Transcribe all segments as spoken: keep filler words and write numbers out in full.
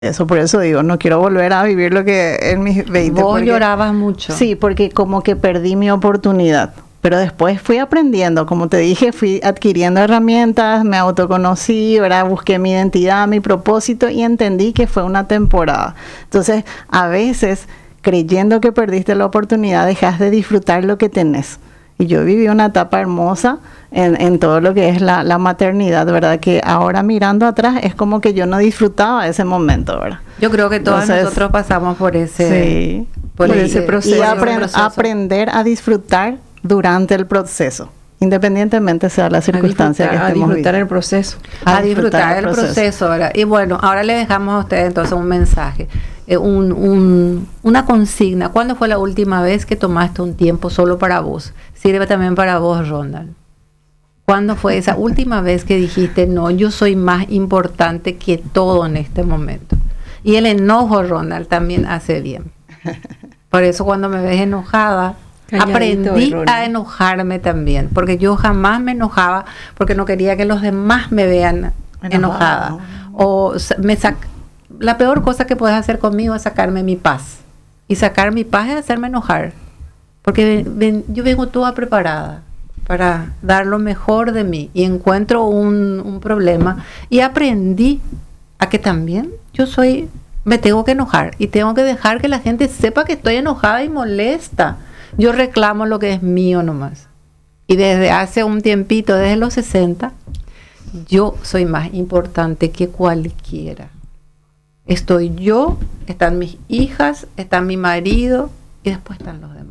Eso, por eso digo, no quiero volver a vivir lo que en mis veinte. Vos porque, llorabas mucho. Sí, porque como que perdí mi oportunidad. Pero después fui aprendiendo, como te dije, fui adquiriendo herramientas, me autoconocí, ¿verdad? Busqué mi identidad, mi propósito y entendí que fue una temporada. Entonces, a veces, creyendo que perdiste la oportunidad, dejas de disfrutar lo que tenés. Y yo viví una etapa hermosa en, en todo lo que es la, la maternidad, ¿verdad? Que ahora mirando atrás es como que yo no disfrutaba ese momento, ¿verdad? Yo creo que todos Entonces, nosotros pasamos por ese, sí, por y, ese proceso. Y apren- proceso. aprender a disfrutar durante el proceso, independientemente sea la circunstancia que a estemos disfrutar viviendo. el proceso. A, a disfrutar el proceso. proceso ¿verdad? Y bueno, ahora le dejamos a ustedes entonces un mensaje, eh, un, un, una consigna. ¿Cuándo fue la última vez que tomaste un tiempo solo para vos? Sirve también para vos, Ronald. ¿Cuándo fue esa última vez que dijiste, no, yo soy más importante que todo en este momento? Y el enojo, Ronald, también hace bien. Por eso cuando me ves enojada, calladito, aprendí a enojarme también, porque yo jamás me enojaba porque no quería que los demás me vean enojada. enojada. O me sac- la peor cosa que puedes hacer conmigo es sacarme mi paz. Y sacar mi paz es hacerme enojar. Porque ven, ven, yo vengo toda preparada para dar lo mejor de mí y encuentro un, un problema y aprendí a que también yo soy, me tengo que enojar y tengo que dejar que la gente sepa que estoy enojada y molesta. Yo reclamo lo que es mío nomás. Y desde hace un tiempito, desde los sesenta, yo soy más importante que cualquiera. Estoy yo, están mis hijas, está mi marido y después están los demás.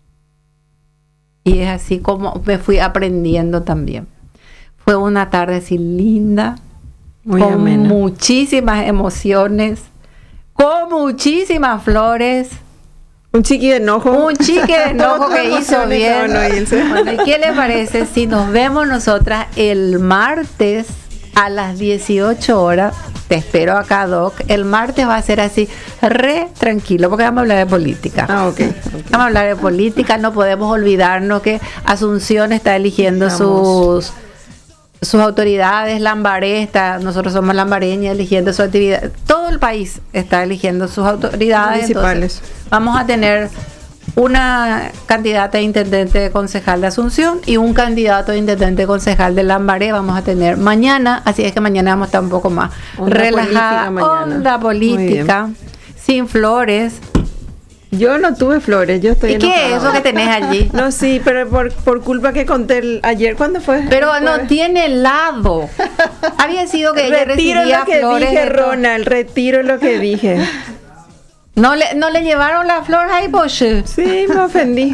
Y es así como me fui aprendiendo también. Fue una tarde así linda, muy con amena, muchísimas emociones, con muchísimas flores. Un chiqui de enojo. Un chiqui de enojo que hizo bien. Bueno, ¿y qué le parece si nos vemos nosotras el martes a las dieciocho horas? Te espero acá, Doc. El martes va a ser así, re tranquilo, porque vamos a hablar de política. Ah, ok. okay. Vamos a hablar de política. No podemos olvidarnos que Asunción está eligiendo Estamos. sus sus autoridades, Lambaré está, nosotros somos lambareñas, eligiendo su actividad. Todo el país está eligiendo sus autoridades municipales. Entonces, vamos a tener una candidata a intendente de concejal de Asunción y un candidato a intendente de concejal de Lambaré vamos a tener mañana, así es que mañana vamos a estar un poco más onda relajada, política onda política, sin flores. Yo no tuve flores, yo estoy ¿Y qué es eso que tenés allí? No, sí, pero por, por culpa que conté el, ayer, ¿cuándo fue? Pero no tiene helado. Había sido que ella retiro recibía lo que flores dije, de Ronald, retiro lo que dije. ¿No le, no le llevaron las flores ahí, Porsche? Sí, me ofendí.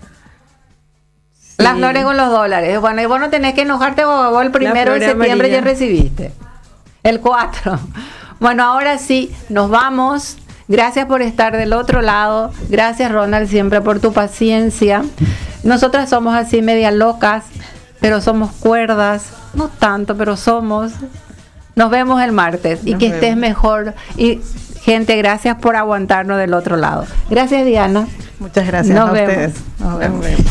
Las sí. flores con los dólares. Bueno, y vos no tenés que enojarte, vos, vos el primero de septiembre amarilla. Ya recibiste. El cuatro. Bueno, ahora sí, nos vamos. Gracias por estar del otro lado. Gracias, Ronald, siempre por tu paciencia. Nosotras somos así media locas, pero somos cuerdas. No tanto, pero somos. Nos vemos el martes. Nos y que vemos. Estés mejor. Y, gente, gracias por aguantarnos del otro lado. Gracias, Diana. Muchas gracias Nos a vemos. ustedes. Nos vemos.